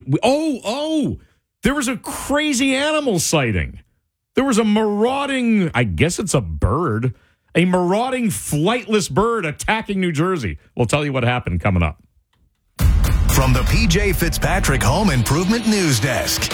There was a crazy animal sighting. There was a marauding, I guess it's a bird, a marauding flightless bird attacking New Jersey. We'll tell you what happened coming up. From the PJ Fitzpatrick Home Improvement News Desk.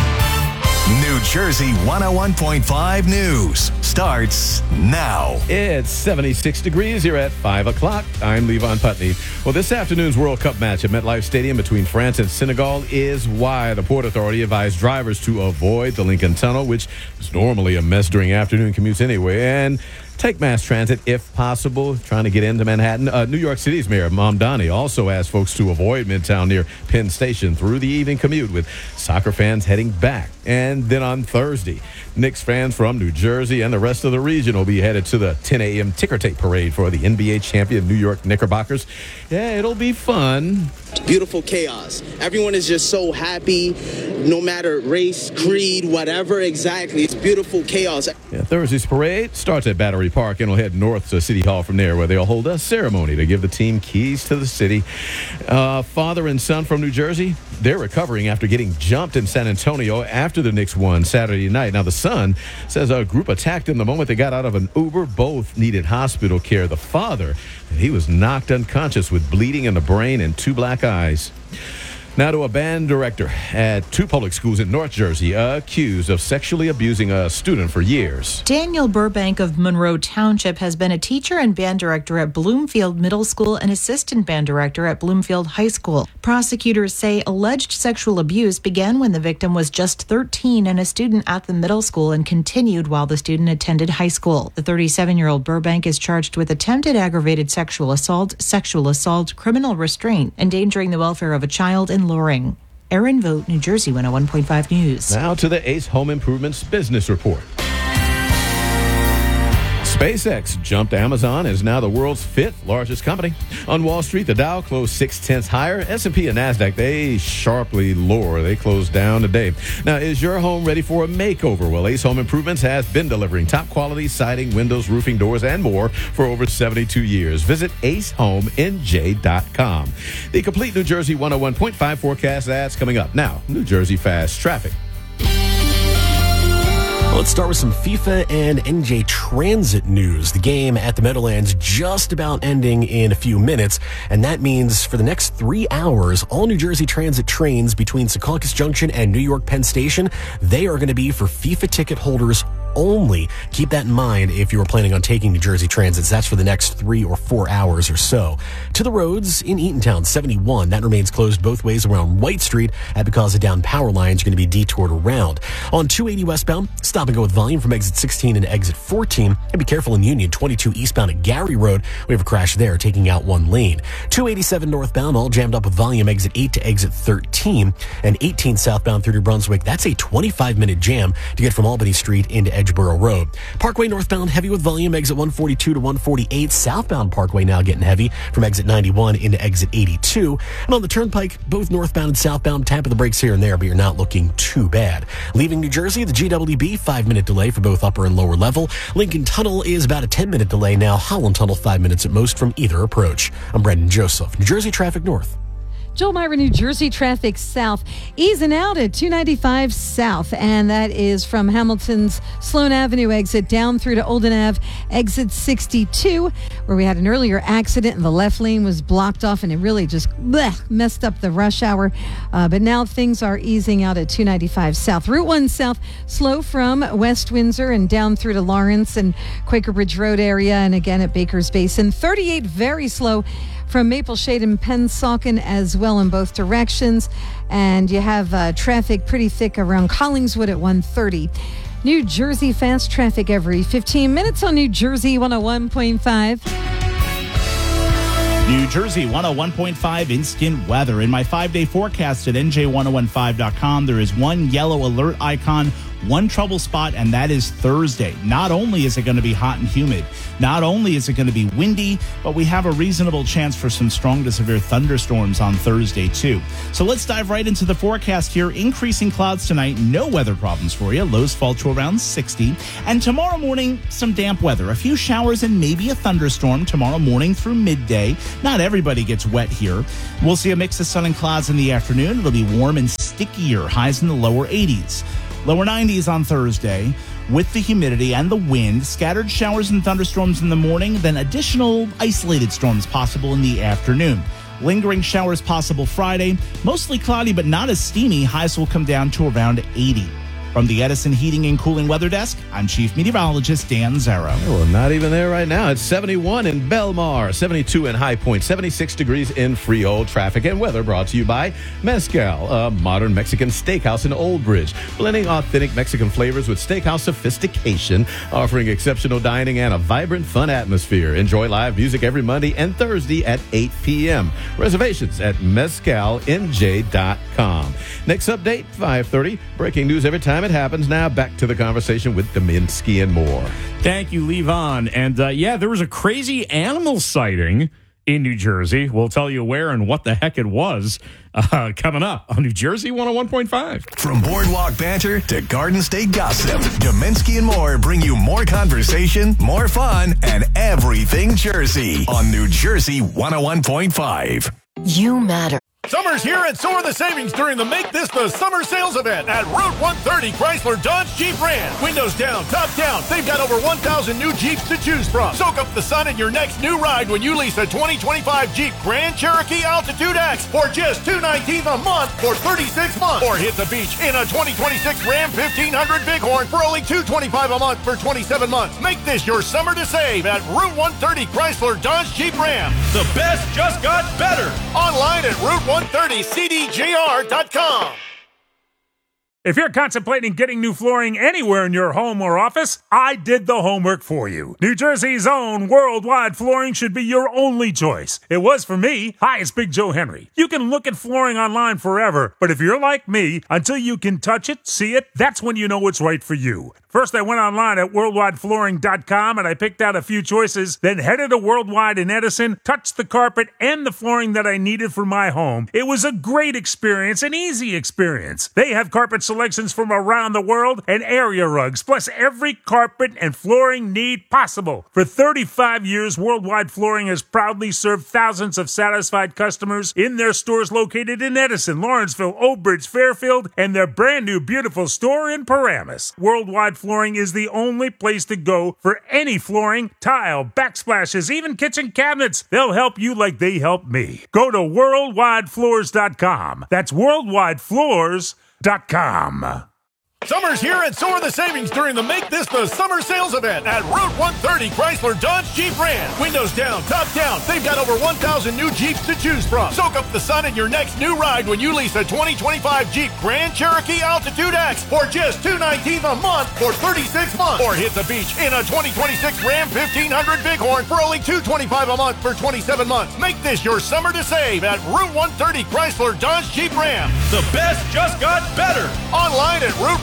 New Jersey 101.5 News starts now. It's 76 degrees here at 5 o'clock. I'm Levon Putney. Well, this afternoon's World Cup match at MetLife Stadium between France and Senegal is why the Port Authority advised drivers to avoid the Lincoln Tunnel, which is normally a mess during afternoon commutes anyway, and take mass transit if possible, trying to get into Manhattan. New York City's Mayor Mamdani also asked folks to avoid Midtown near Penn Station through the evening commute, with soccer fans heading back. And then on Thursday, Knicks fans from New Jersey and the rest of the region will be headed to the 10 a.m. ticker tape parade for the NBA champion New York Knickerbockers. Yeah, it'll be fun. Beautiful chaos. Everyone is just so happy, no matter race, creed, whatever exactly. It's beautiful chaos. Yeah, Thursday's parade starts at Battery Park and will head north to City Hall from there, where they'll hold a ceremony to give the team keys to the city. Father and son from New Jersey, they're recovering after getting jumped in San Antonio after the Knicks won Saturday night. Now, the son says a group attacked him the moment they got out of an Uber. Both needed hospital care. The father, he was knocked unconscious with bleeding in the brain and two black eyes. Now to a band director at two public schools in North Jersey accused of sexually abusing a student for years. Daniel Burbank of Monroe Township has been a teacher and band director at Bloomfield Middle School and assistant band director at Bloomfield High School. Prosecutors say alleged sexual abuse began when the victim was just 13 and a student at the middle school, and continued while the student attended high school. The 37-year-old Burbank is charged with attempted aggravated sexual assault, criminal restraint, endangering the welfare of a child, and luring. Erin Vogt, New Jersey 101.5 News. Now to the Ace Home Improvements Business Report. SpaceX jumped Amazon, and is now the world's fifth largest company. On Wall Street, the Dow closed 0.6 higher. S&P and NASDAQ, they sharply lower. They closed down today. Now, is your home ready for a makeover? Well, Ace Home Improvements has been delivering top quality siding, windows, roofing, doors, and more for over 72 years. Visit acehomeng.com. The complete New Jersey 101.5 forecast, that's coming up. Now, New Jersey Fast Traffic. Let's start with some FIFA and NJ Transit news. The game at the Meadowlands just about ending in a few minutes, and that means for the next 3 hours, all New Jersey Transit trains between Secaucus Junction and New York Penn Station, they are going to be for FIFA ticket holders only. Keep that in mind if you are planning on taking New Jersey Transits. That's for the next 3 or 4 hours or so. To the roads in Eatontown, 71, that remains closed both ways around White Street, and because of down power lines, you're going to be detoured around. On 280 westbound, stop and go with volume from exit 16 and exit 14, and be careful in Union 22 eastbound at Gary Road. We have a crash there, taking out one lane. 287 northbound, all jammed up with volume exit 8 to exit 13, and 18 southbound through New Brunswick. That's a 25-minute jam to get from Albany Street into Edgeboro Road. Parkway northbound, heavy with volume, exit 142 to 148. Southbound Parkway now getting heavy from exit 91 into exit 82. And on the Turnpike, both northbound and southbound, tapping the brakes here and there, but you're not looking too bad. Leaving New Jersey, the GWB, 5-minute delay for both upper and lower level. Lincoln Tunnel is about a 10-minute delay now. Holland Tunnel, 5 minutes at most from either approach. I'm Brendan Joseph, New Jersey Traffic North. Joel Myra, New Jersey traffic south, easing out at 295 south, and that is from Hamilton's Sloan Avenue exit down through to Olden Ave, exit 62, where we had an earlier accident and the left lane was blocked off, and it really just messed up the rush hour. But now things are easing out at 295 south. Route 1 south, slow from West Windsor and down through to Lawrence and Quaker Bridge Road area, and again at Baker's Basin. 38 very slow from Maple Shade and Pennsauken as well in both directions. And you have traffic pretty thick around Collingswood at 130. New Jersey fast traffic every 15 minutes on New Jersey 101.5. New Jersey 101.5 instant weather. In my 5-day forecast at NJ1015.com, there is one yellow alert icon One trouble spot, and that is Thursday. Not only is it going to be hot and humid, not only is it going to be windy, but we have a reasonable chance for some strong to severe thunderstorms on Thursday, too. So let's dive right into the forecast here. Increasing clouds tonight, no weather problems for you. Lows fall to around 60. And tomorrow morning, some damp weather. A few showers and maybe a thunderstorm tomorrow morning through midday. Not everybody gets wet here. We'll see a mix of sun and clouds in the afternoon. It'll be warm and stickier, highs in the lower 80s. Lower 90s on Thursday with the humidity and the wind. Scattered showers and thunderstorms in the morning, then additional isolated storms possible in the afternoon. Lingering showers possible Friday. Mostly cloudy but not as steamy. Highs will come down to around 80. From the Edison Heating and Cooling Weather Desk, I'm Chief Meteorologist Dan Zarrow. Well, not even there right now. It's 71 in Belmar, 72 in High Point, 76 degrees in Freehold. Traffic and weather brought to you by Mezcal, a modern Mexican steakhouse in Old Bridge, blending authentic Mexican flavors with steakhouse sophistication, offering exceptional dining and a vibrant, fun atmosphere. Enjoy live music every Monday and Thursday at 8 p.m. Reservations at mezcalnj.com. Next update, 5:30. Breaking news every time it happens. Now back to the conversation with Dominski and more. Thank you, Levon. And there was a crazy animal sighting in New Jersey. We'll tell you where and what the heck it was coming up on New Jersey 101.5. From boardwalk banter to Garden State gossip, Dominski and more bring you more conversation, more fun, and everything Jersey on New Jersey 101.5. You matter. Summer's here and so are the savings during the Make This the Summer Sales event at Route 130 Chrysler Dodge Jeep Ram. Windows down, top down. They've got over 1,000 new Jeeps to choose from. Soak up the sun in your next new ride when you lease a 2025 Jeep Grand Cherokee Altitude X for just $219 a month for 36 months. Or hit the beach in a 2026 Ram 1500 Bighorn for only $225 a month for 27 months. Make this your summer to save at Route 130 Chrysler Dodge Jeep Ram. The best just got better. Online at Route 130cdjr.com. If you're contemplating getting new flooring anywhere in your home or office, I did the homework for you. New Jersey's own Worldwide Flooring should be your only choice. It was for me. Hi, it's Big Joe Henry. You can look at flooring online forever, but if you're like me, until you can touch it, see it, that's when you know it's right for you. First, I went online at worldwideflooring.com and I picked out a few choices, then headed to Worldwide in Edison, touched the carpet and the flooring that I needed for my home. It was a great experience, an easy experience. They have carpet selections from around the world and area rugs, plus every carpet and flooring need possible. For 35 years, Worldwide Flooring has proudly served thousands of satisfied customers in their stores located in Edison, Lawrenceville, Old Bridge, Fairfield, and their brand new beautiful store in Paramus. Worldwide Flooring is the only place to go for any flooring, tile, backsplashes, even kitchen cabinets. They'll help you like they help me. Go to worldwidefloors.com. That's worldwidefloors.com. Summer's here and so are the savings during the Make This the Summer Sales event at Route 130 Chrysler Dodge Jeep Ram. Windows down, top down. They've got over 1,000 new Jeeps to choose from. Soak up the sun in your next new ride when you lease a 2025 Jeep Grand Cherokee Altitude X for just $219 a month for 36 months. Or hit the beach in a 2026 Ram 1500 Bighorn for only $225 a month for 27 months. Make this your summer to save at Route 130 Chrysler Dodge Jeep Ram. The best just got better. Online at Route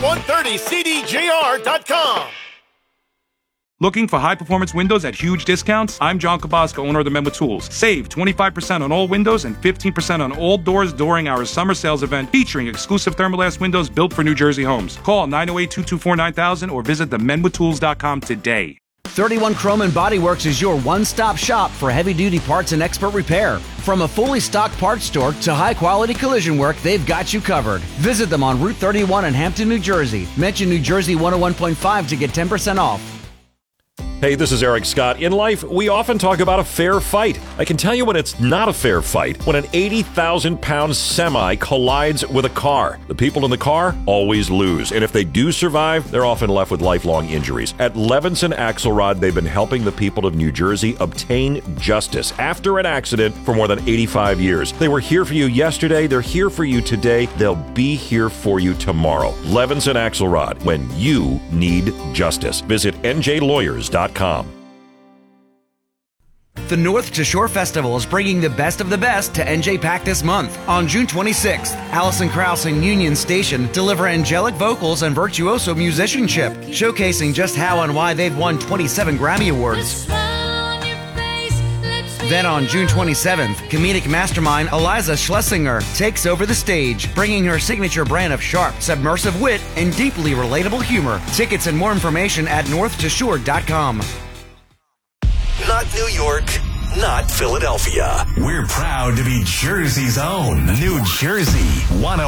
130cdjr.com. Looking for high-performance windows at huge discounts? I'm John Kabasco, owner of the Men with Tools. Save 25% on all windows and 15% on all doors during our summer sales event featuring exclusive Thermalast windows built for New Jersey homes. Call 908-224-9000 or visit themenwithtools.com today. 31 Chrome and Body Works is your one-stop shop for heavy-duty parts and expert repair. From a fully stocked parts store to high-quality collision work, they've got you covered. Visit them on Route 31 in Hampton, New Jersey. Mention New Jersey 101.5 to get 10% off. Hey, this is Eric Scott. In life, we often talk about a fair fight. I can tell you when it's not a fair fight. When an 80,000-pound semi collides with a car. The people in the car always lose. And if they do survive, they're often left with lifelong injuries. At Levinson Axelrod, they've been helping the people of New Jersey obtain justice after an accident for more than 85 years. They were here for you yesterday. They're here for you today. They'll be here for you tomorrow. Levinson Axelrod, when you need justice. Visit njlawyers.com. The North to Shore Festival is bringing the best of the best to NJ PAC this month. On June 26th, Alison Krauss and Union Station deliver angelic vocals and virtuoso musicianship, showcasing just how and why they've won 27 Grammy Awards. Then on June 27th, comedic mastermind Eliza Schlesinger takes over the stage, bringing her signature brand of sharp, submersive wit and deeply relatable humor. Tickets and more information at northtoshore.com. Not New York, not Philadelphia. We're proud to be Jersey's own New Jersey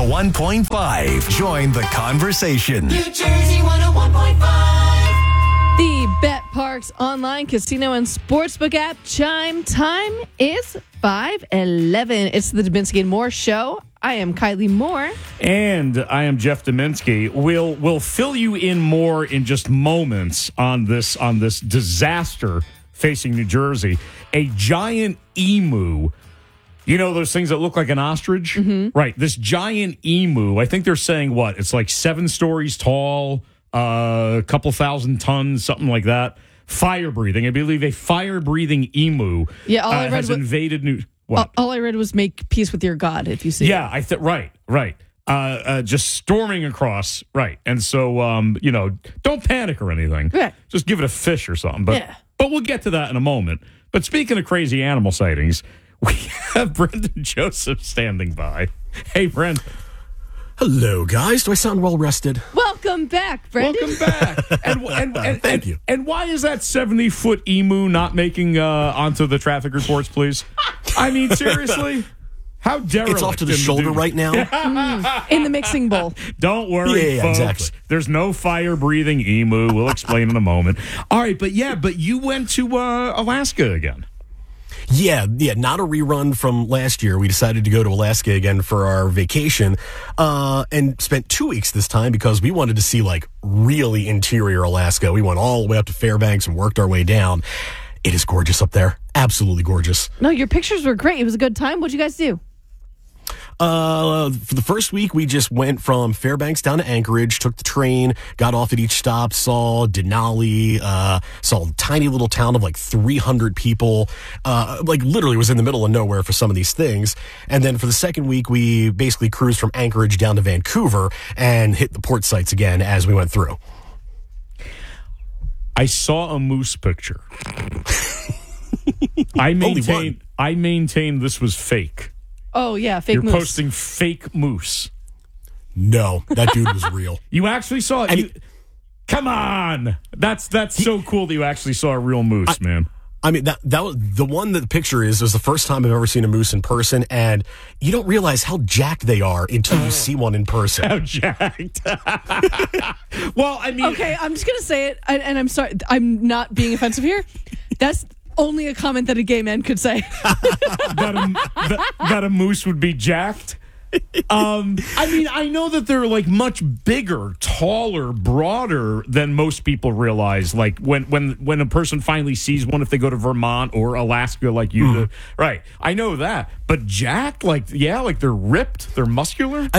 101.5. Join the conversation. New Jersey 101.5. The Bet Parks online casino and sportsbook app chime time is 5:11. It's the Dubinsky and Moore show. I am Kylie Moore. And I am Jeff Dubinsky. We'll fill you in more in just moments on this disaster facing New Jersey. A giant emu. You know those things that look like an ostrich? Mm-hmm. Right. This giant emu, I think they're saying what? It's like 7 stories tall. A couple thousand tons, something like that. Fire breathing. I believe a fire breathing emu has invaded New. What? All I read was make peace with your God. If you see, yeah, right. Just storming across, right. And so, don't panic or anything. Right. Just give it a fish or something. But we'll get to that in a moment. But speaking of crazy animal sightings, we have Brendan Joseph standing by. Hey, Brendan. Hello, guys. Do I sound well rested? Welcome back, Brendan. Welcome back. And thank you. And why is that 70-foot emu not making onto the traffic reports, please? I mean, seriously? How derelict. It's off to the shoulder right now. In the mixing bowl. Don't worry, folks. Exactly. There's no fire-breathing emu. We'll explain in a moment. All right, but you went to Alaska again. Yeah, not a rerun from last year. We decided to go to Alaska again for our vacation and spent 2 weeks this time because we wanted to see like really interior Alaska. We went all the way up to Fairbanks and worked our way down. It is gorgeous up there. Absolutely gorgeous. No, your pictures were great. It was a good time. What'd you guys do? For the first week, we just went from Fairbanks down to Anchorage, took the train, got off at each stop, saw Denali, saw a tiny little town of like 300 people, like literally was in the middle of nowhere for some of these things. And then for the second week, we basically cruised from Anchorage down to Vancouver and hit the port sites again as we went through. I saw a moose picture. I maintain this was fake. Oh, yeah, fake You're moose. You're posting fake moose. No, that dude was real. You actually saw it? Come on. That's so cool that you actually saw a real moose, man. I mean, that was the one that the picture was the first time I've ever seen a moose in person, and you don't realize how jacked they are until you see one in person. How jacked. Well, I mean... Okay, I'm just going to say it, and I'm sorry, I'm not being offensive here. That's only a comment that a gay man could say. that a moose would be jacked. I mean, I know that they're like much bigger, taller, broader than most people realize. Like when a person finally sees one, if they go to Vermont or Alaska, like you do, right? I know that, but jacked, like they're ripped, they're muscular.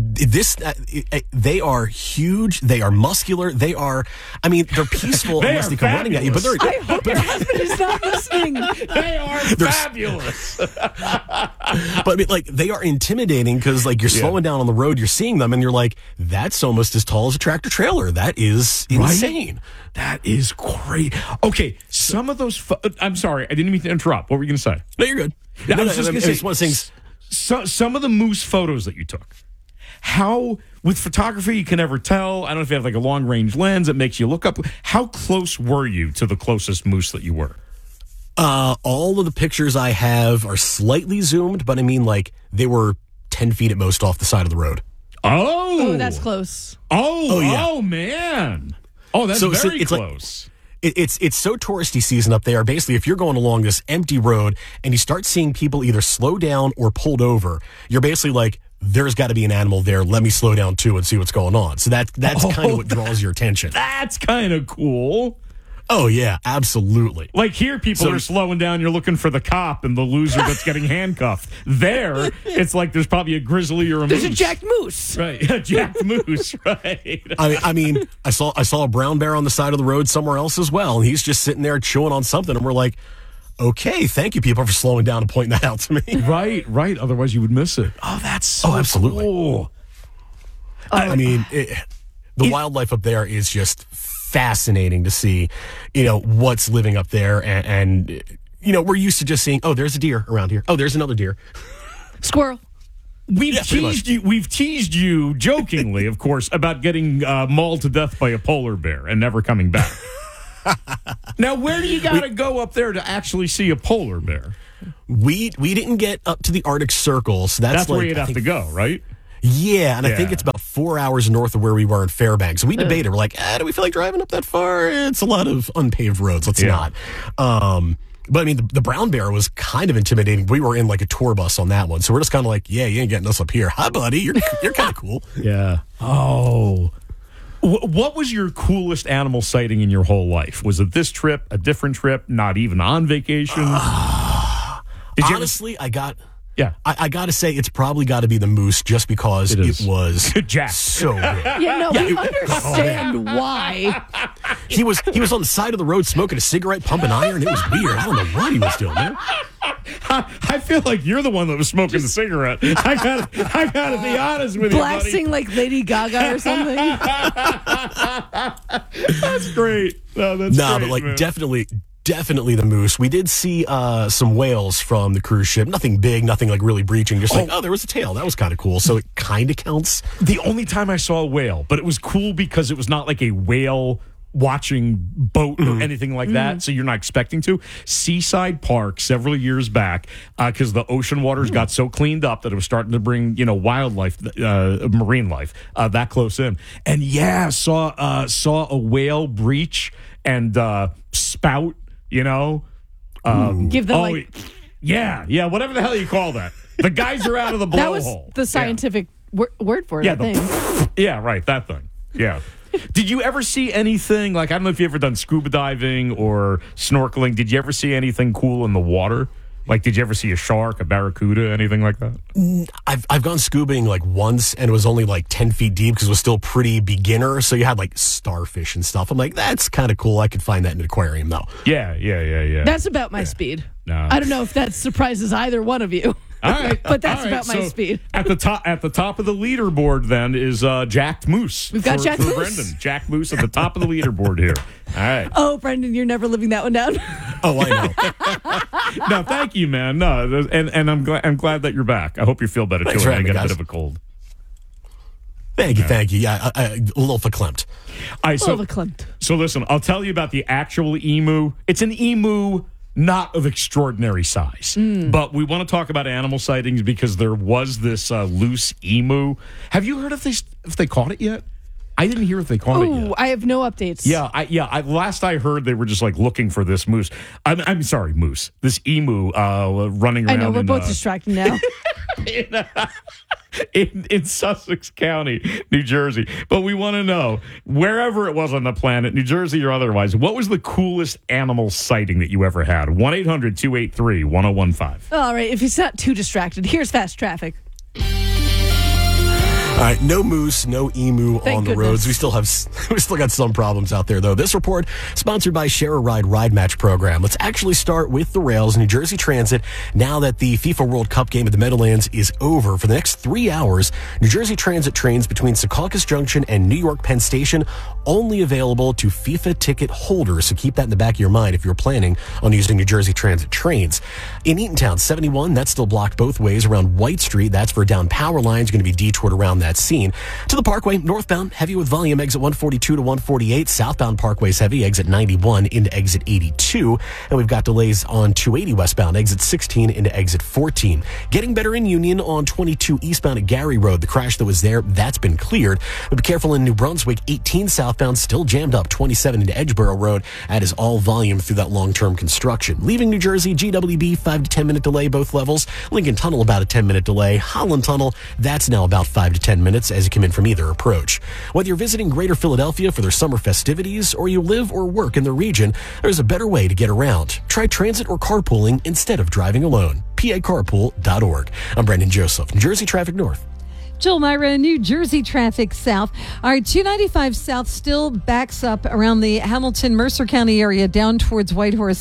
They are huge. They are muscular. They are. I mean, they're peaceful unless they come running at you. But they're. I hope your husband is not listening. They are fabulous. But I mean, like they are intimidating. Because like you're slowing down on the road, you're seeing them, and you're like, "That's almost as tall as a tractor trailer." That is insane. Right? That is great. Okay, some of those. I'm sorry, I didn't mean to interrupt. What were you going to say? No, you're good. I was just going to say one of the things. Some of the moose photos that you took. How with photography you can never tell. I don't know if you have like a long range lens that makes you look up. How close were you to the closest moose that you were? All of the pictures I have are slightly zoomed, but I mean like they were 10 feet at most off the side of the road. Oh, that's close. Oh, man. Oh, that's very close. It's so touristy season up there. Basically, if you're going along this empty road and you start seeing people either slow down or pulled over, you're basically like, there's got to be an animal there. Let me slow down too and see what's going on. So that's kind of what draws your attention. That's kind of cool. Oh, yeah, absolutely. Like here, people are slowing down. You're looking for the cop and the loser that's getting handcuffed. There, it's like there's probably a grizzly or a moose. There's a jacked moose. Right, a jacked moose, right. I mean, I saw a brown bear on the side of the road somewhere else as well, and he's just sitting there chewing on something, and we're like, okay, thank you, people, for slowing down and pointing that out to me. Right. Otherwise, you would miss it. Oh, that's so absolutely. cool. I mean, the wildlife up there is just fascinating to see, what's living up there. And we're used to just seeing, oh, there's a deer around here. Oh, there's another deer. Squirrel. We've teased you jokingly, of course, about getting mauled to death by a polar bear and never coming back. Now, where do you got to go up there to actually see a polar bear? We didn't get up to the Arctic Circle, so that's where you'd have to go, right? Yeah, and I think it's about 4 hours north of where we were in Fairbanks. So we debated. We're like, do we feel like driving up that far? It's a lot of unpaved roads. Let's not. But I mean, the brown bear was kind of intimidating. We were in like a tour bus on that one. So we're just kind of like, yeah, you ain't getting us up here. Hi, buddy. You're kind of cool. Yeah. Oh. What was your coolest animal sighting in your whole life? Was it this trip, a different trip, not even on vacation? Honestly, I got to say it's probably got to be the moose just because it was Jack. So good. Yeah, no, we understand why. He was on the side of the road smoking a cigarette, pumping iron. It was weird. I don't know what he was doing, man. I feel like you're the one that was smoking the cigarette. I gotta be honest with blasting you, buddy. like Lady Gaga or something. That's great. No, that's great, but like man. Definitely the moose. We did see some whales from the cruise ship. Nothing big, nothing like really breaching. Just there was a tail. That was kind of cool. So it kind of counts. The only time I saw a whale, but it was cool because it was not like a whale watching boat or anything like that, so you're not expecting to. Seaside Park several years back, because the ocean waters got so cleaned up that it was starting to bring wildlife, marine life that close in, and saw a whale breach and spout. Give them whatever the hell you call that. The guys are out of the blowhole. That was the scientific word for it. Yeah, I think. Right, that thing. Yeah. Did you ever see anything, like, I don't know if you ever done scuba diving or snorkeling. Did you ever see anything cool in the water? Like, did you ever see a shark, a barracuda, anything like that? I've gone scubaing like once, and it was only like 10 feet deep because it was still pretty beginner. So you had like starfish and stuff. I'm like, that's kind of cool. I could find that in an aquarium, though. Yeah. That's about my speed. No. I don't know if that surprises either one of you. All right, but that's about my speed. At the top of the leaderboard, then is Jack Moose. We've got Jack Moose. Brendan. Jack Moose at the top of the leaderboard here. All right. Oh, Brendan, you're never living that one down. Oh, I know. No, thank you, man. No, and I'm glad that you're back. I hope you feel better Thanks too. for having I me, got a guys. bit of a cold. Thank you. Yeah, a little verklempt. So listen, I'll tell you about the actual emu. It's an emu. Not of extraordinary size, but we want to talk about animal sightings because there was this loose emu. Have you heard if they caught it yet? I didn't hear if they caught it yet. I have no updates. Last I heard, they were just like looking for this moose. I'm sorry, moose. This emu running around. I know we're both distracted now. in Sussex County, New Jersey. But we want to know, wherever it was on the planet, New Jersey or otherwise, what was the coolest animal sighting that you ever had? 1-800-283-1015. All right, if he's not too distracted, here's fast traffic. All right, no moose, no emu on the roads. We still got some problems out there, though. This report sponsored by Share a Ride Ride Match program. Let's actually start with the rails. New Jersey Transit, now that the FIFA World Cup game at the Meadowlands is over, for the next 3 hours, New Jersey Transit trains between Secaucus Junction and New York Penn Station only available to FIFA ticket holders. So keep that in the back of your mind if you're planning on using New Jersey Transit trains. In Eatontown, 71, that's still blocked both ways around White Street. That's for down power lines, going to be detoured around that scene. To the Parkway, northbound, heavy with volume, exit 142 to 148. Southbound Parkway's heavy, exit 91 into exit 82. And we've got delays on 280 westbound, exit 16 into exit 14. Getting better in Union on 22 eastbound at Gary Road. The crash that was there, that's been cleared. But be careful in New Brunswick, 18 southbound, still jammed up, 27 into Edgeboro Road. That is all volume through that long-term construction. Leaving New Jersey, GWB, 5 to 10 minute delay, both levels. Lincoln Tunnel, about a 10 minute delay. Holland Tunnel, that's now about 5 to 10 minutes as you come in from either approach. Whether you're visiting Greater Philadelphia for their summer festivities or you live or work in the region, there's a better way to get around. Try transit or carpooling instead of driving alone. PACarpool.org. I'm Brendan Joseph, New Jersey Traffic North. Jill Myra, New Jersey traffic south. Our 295 south still backs up around the Hamilton, Mercer County area down towards Whitehorse.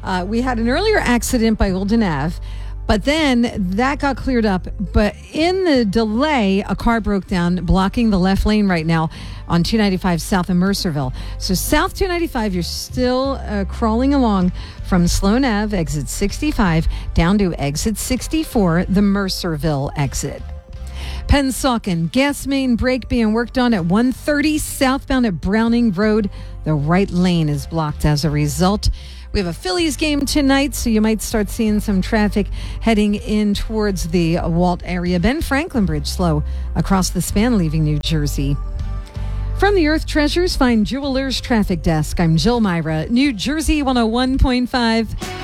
We had an earlier accident by Olden Ave, but then that got cleared up. But in the delay, a car broke down, blocking the left lane right now on 295 south of Mercerville. So south 295, you're still crawling along from Sloan Ave, exit 65, down to exit 64, the Mercerville exit. Pennsauken, gas main break being worked on at 130 southbound at Browning Road. The right lane is blocked as a result. We have a Phillies game tonight, so you might start seeing some traffic heading in towards the Walt area. Ben Franklin Bridge slow across the span leaving New Jersey. From the Earth Treasures Fine Jewelers Traffic Desk, I'm Jill Myra, New Jersey 101.5.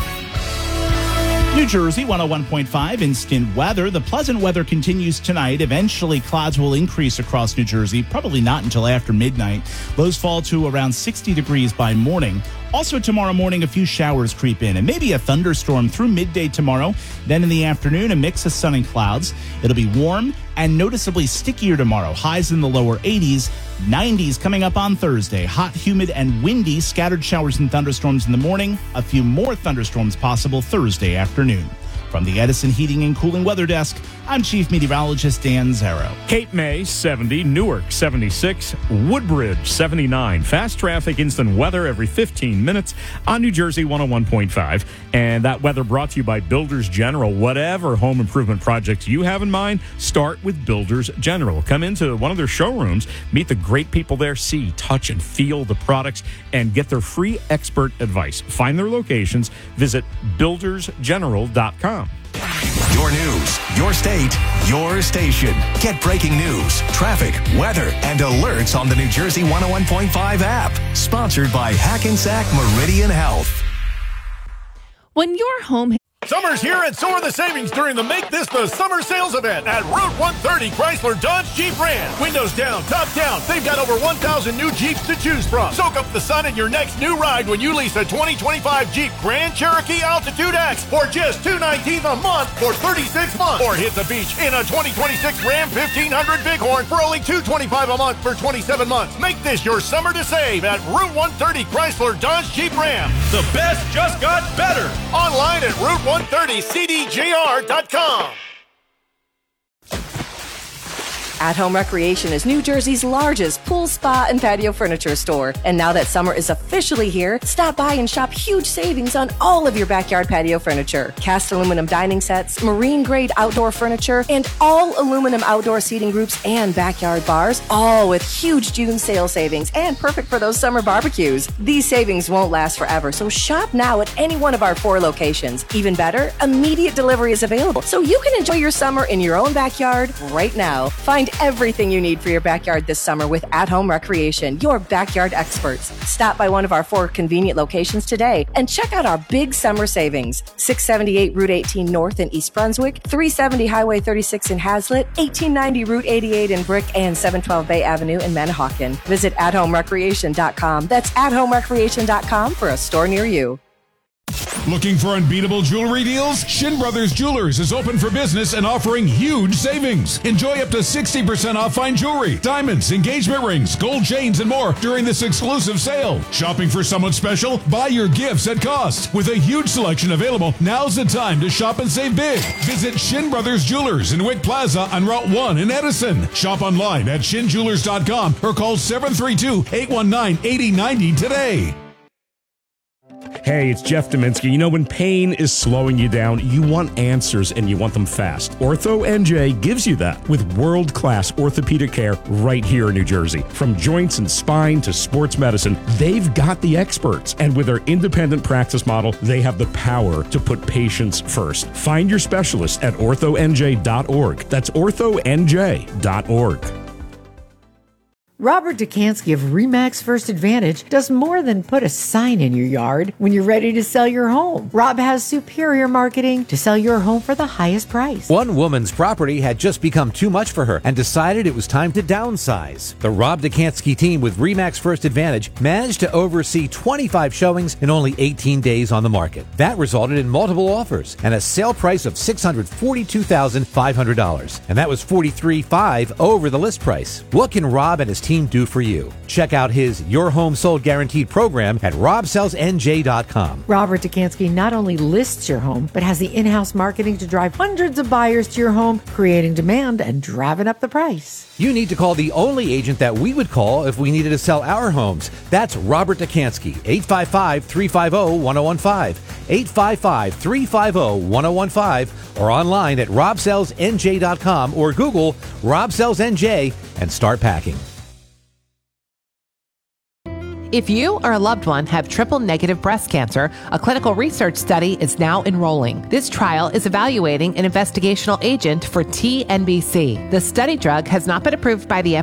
New Jersey 101.5 instant weather. The pleasant weather continues tonight. Eventually, clouds will increase across New Jersey, probably not until after midnight. Lows fall to around 60 degrees by morning. Also tomorrow morning, a few showers creep in and maybe a thunderstorm through midday tomorrow. Then in the afternoon, a mix of sun and clouds. It'll be warm and noticeably stickier tomorrow. Highs in the lower 80s, 90s coming up on Thursday. Hot, humid, and windy. Scattered showers and thunderstorms in the morning. A few more thunderstorms possible Thursday afternoon. From the Edison Heating and Cooling Weather Desk, I'm Chief Meteorologist Dan Zarrow. Cape May, 70. Newark, 76. Woodbridge, 79. Fast traffic, instant weather every 15 minutes on New Jersey 101.5. And that weather brought to you by Builders General. Whatever home improvement projects you have in mind, start with Builders General. Come into one of their showrooms, meet the great people there, see, touch, and feel the products, and get their free expert advice. Find their locations. Visit buildersgeneral.com. Your news, your state, your station. Get breaking news, traffic, weather, and alerts on the New Jersey 101.5 app. Sponsored by Hackensack Meridian Health. When your home... Summer's here and so are the savings during the Make This the Summer Sales event at Route 130 Chrysler Dodge Jeep Ram. Windows down, top down. They've got over 1,000 new Jeeps to choose from. Soak up the sun in your next new ride when you lease a 2025 Jeep Grand Cherokee Altitude X for just $219 a month for 36 months. Or hit the beach in a 2026 Ram 1500 Bighorn for only $225 a month for 27 months. Make this your summer to save at Route 130 Chrysler Dodge Jeep Ram. The best just got better. Online at Route 130cdjr.com. At Home Recreation is New Jersey's largest pool, spa, and patio furniture store. And now that summer is officially here, stop by and shop huge savings on all of your backyard patio furniture. Cast aluminum dining sets, marine-grade outdoor furniture, and all aluminum outdoor seating groups and backyard bars, all with huge June sale savings and perfect for those summer barbecues. These savings won't last forever, so shop now at any one of our 4 locations. Even better, immediate delivery is available, so you can enjoy your summer in your own backyard right now. Find everything you need for your backyard this summer with At Home Recreation, your backyard experts. Stop by one of our 4 convenient locations today and check out our big summer savings. 678 Route 18 North in East Brunswick, 370 Highway 36 in Hazlet, 1890 Route 88 in Brick, and 712 Bay Avenue in Manahawkin. Visit athomerecreation.com. That's athomerecreation.com for a store near you. Looking for unbeatable jewelry deals? Shin Brothers Jewelers is open for business and offering huge savings. Enjoy up to 60% off fine jewelry, diamonds, engagement rings, gold chains, and more during this exclusive sale. Shopping for someone special? Buy your gifts at cost. With a huge selection available, now's the time to shop and save big. Visit Shin Brothers Jewelers in Wick Plaza on Route 1 in Edison. Shop online at shinjewelers.com or call 732-819-8090 today. Hey, it's Jeff Dominski. You know, when pain is slowing you down, you want answers and you want them fast. Ortho NJ gives you that with world-class orthopedic care right here in New Jersey. From joints and spine to sports medicine, they've got the experts. And with their independent practice model, they have the power to put patients first. Find your specialist at orthonj.org. That's orthonj.org. Robert Dukansky of RE/MAX First Advantage does more than put a sign in your yard when you're ready to sell your home. Rob has superior marketing to sell your home for the highest price. One woman's property had just become too much for her and decided it was time to downsize. The Rob Dukansky team with RE/MAX First Advantage managed to oversee 25 showings in only 18 days on the market. That resulted in multiple offers and a sale price of $642,500. And that was $43,500 over the list price. What can Rob and his team do for you? Check out his Your Home Sold Guaranteed program at robsellsnj.com. Robert Dukansky not only lists your home, but has the in-house marketing to drive hundreds of buyers to your home, creating demand and driving up the price. You need to call the only agent that we would call if we needed to sell our homes. That's Robert Dukansky, 855-350-1015, 855-350-1015, or online at robsellsnj.com or Google Rob Sells NJ and start packing. If you or a loved one have triple-negative breast cancer, a clinical research study is now enrolling. This trial is evaluating an investigational agent for TNBC. The study drug has not been approved by the